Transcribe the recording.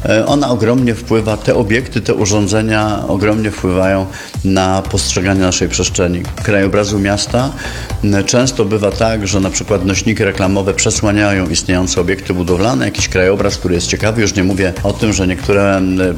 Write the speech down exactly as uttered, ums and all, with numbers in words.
ona ogromnie wpływa, te obiekty, te urządzenia ogromnie wpływają na postrzeganie naszej przestrzeni, krajobrazu miasta. Często bywa tak, że na przykład nośniki reklamowe przesłaniają istniejące obiekty budowlane, jakiś krajobraz, który jest ciekawy. Już nie mówię o tym, że niektóre